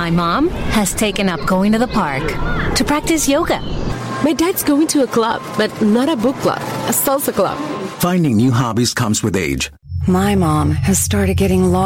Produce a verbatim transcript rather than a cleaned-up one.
My mom has taken up going to the park to practice yoga. My dad's going to a club, but not a book club, a salsa club. Finding new hobbies comes with age. My mom has started getting lost.